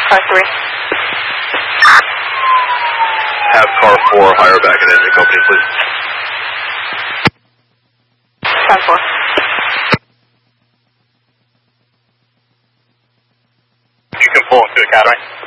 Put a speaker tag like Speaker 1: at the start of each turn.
Speaker 1: Car 3.
Speaker 2: Have car 4 higher back and engine company, please.
Speaker 1: Car 4.
Speaker 2: You can pull into Academy.